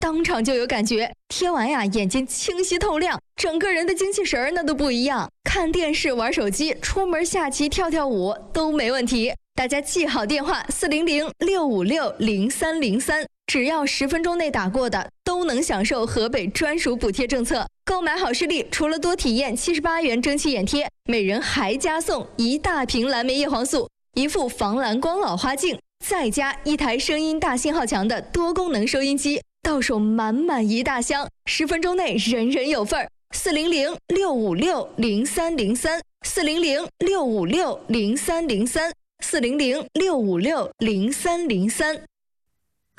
当场就有感觉，贴完呀，眼睛清晰透亮，整个人的精气神那都不一样。看电视、玩手机、出门下棋、跳跳舞都没问题。大家记好电话400-656-0303，只要10分钟内打过的，都能享受河北专属补贴政策。购买好视力，除了多体验78元蒸汽眼贴，每人还加送1大瓶蓝莓叶黄素、1副防蓝光老花镜，再加1台声音大信号强的多功能收音机，到手满满一大箱，10分钟内人人有份儿。400-656-0303，400-656-0303，400-656-0303。